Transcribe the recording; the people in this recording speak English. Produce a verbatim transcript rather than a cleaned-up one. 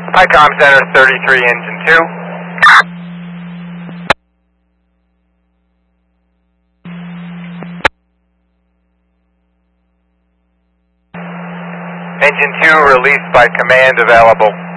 Hi, Com Center thirty-three, engine two. Engine two released by command available.